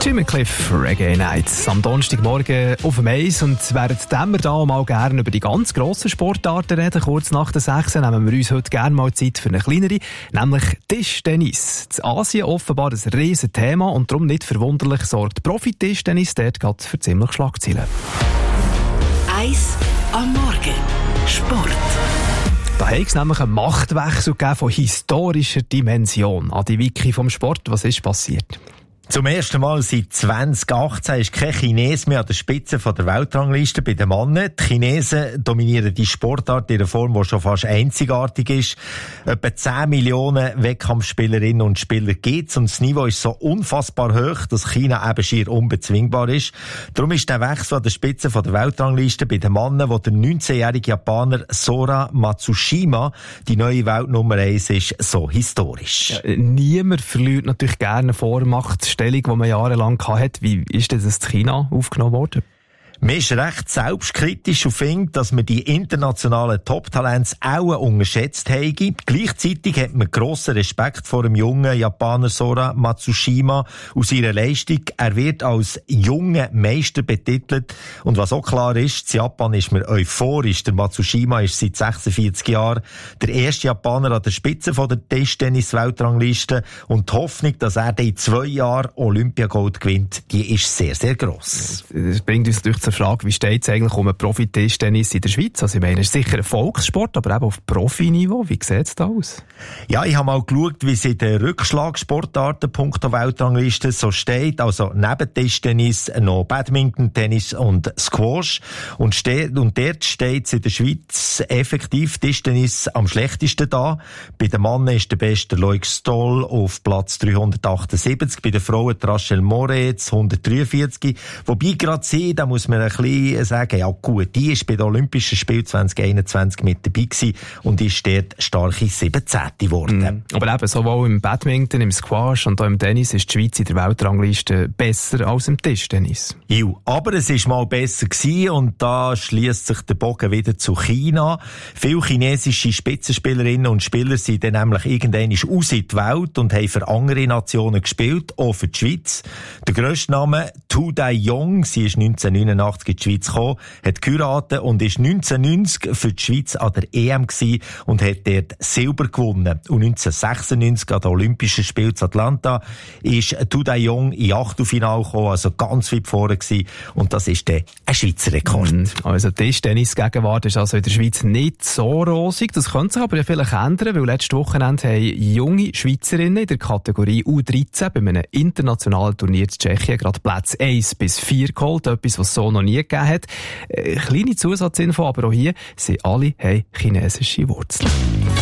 Jimmy Cliff, Reggae Nights. Am Donnerstagmorgen auf dem Eis. Und währenddem wir da mal gerne über die ganz grossen Sportarten reden, kurz nach der 6, nehmen wir uns heute gerne mal Zeit für eine kleinere, nämlich Tischtennis. In Asien offenbar ein riesen Thema und darum nicht verwunderlich sorgt Profi-Tischtennis dort gerade für ziemlich Schlagzeilen. Eis am Morgen. Sport. Da hat es nämlich einen Machtwechsel gegeben von historischer Dimension. Adi Wiki vom Sport, was ist passiert? Zum ersten Mal seit 2018 ist kein Chines mehr an der Spitze der Weltrangliste bei den Männern. Die Chinesen dominieren die Sportart in einer Form, die schon fast einzigartig ist. Etwa 10 Millionen Wettkampfspielerinnen und Spieler gibt's und das Niveau ist so unfassbar hoch, dass China eben schier unbezwingbar ist. Darum ist der Wechsel an der Spitze der Weltrangliste bei den Männern, wo der 19-jährige Japaner Sora Matsushima die neue Weltnummer 1 ist, so historisch. Ja, niemand verliert natürlich gerne Vormacht. Die man jahrelang hatte. Wie ist das in China aufgenommen worden? Man ist recht selbstkritisch und findet, dass man die internationalen Top-Talents auch unterschätzt haben. Gleichzeitig hat man grossen Respekt vor dem jungen Japaner Sora Matsushima und seiner Leistung. Er wird als junger Meister betitelt. Und was auch klar ist, in Japan ist man euphorisch. Der Matsushima ist seit 46 Jahren der erste Japaner an der Spitze der Tischtennis-Weltrangliste. Und die Hoffnung, dass er in 2 Jahren Olympiagold gewinnt, die ist sehr, sehr gross. Das bringt uns durch zur Frage, wie steht es eigentlich um einen Profi-Tischtennis in der Schweiz? Also ich meine, es ist sicher ein Volkssport, aber eben auf Profiniveau. Wie sieht es da aus? Ja, ich habe mal geschaut, wie es in den Rückschlagsportarten punkto Weltrangliste so steht. Also neben Tischtennis noch Badminton, Tennis und Squash. Und dort steht es in der Schweiz effektiv Tischtennis am schlechtesten da. Bei den Männern ist der beste Loic Stoll auf Platz 378. Bei den Frauen Rachel Moretz 143. Wobei gerade sie, da muss man ein bisschen sagen, ja gut, die ist bei den Olympischen Spielen 2021 mit dabei gewesen und ist dort starke 17. geworden. Aber eben, sowohl im Badminton, im Squash und auch im Tennis ist die Schweiz in der Weltrangliste besser als im Tischtennis. Ja, aber es ist mal besser gewesen und da schließt sich der Bogen wieder zu China. Viele chinesische Spitzenspielerinnen und Spieler sind dann nämlich irgendwann aus in die Welt und haben für andere Nationen gespielt, auch für die Schweiz. Der grösste Name, Tu Dai-Yong, sie ist 1989 in die Schweiz gekommen, hat geheiratet und ist 1990 für die Schweiz an der EM gewesen und hat dort Silber gewonnen. Und 1996 an den Olympischen Spielen in Atlanta ist Tu Dai-Yong in Achtelfinale gekommen, also ganz weit vorne gewesen. Und das ist dann ein Schweizer Rekord. Also Tischtennis-Gegenwart ist also in der Schweiz nicht so rosig. Das könnte sich aber ja vielleicht ändern, weil letztes Wochenende haben junge Schweizerinnen in der Kategorie U13 bei einem internationalen Turnier in Tschechien gerade Plätze 1 bis 4 geholt. Etwas, was es so noch nie gegeben hat. Kleine Zusatzinfo, aber auch hier, sie alle haben chinesische Wurzeln.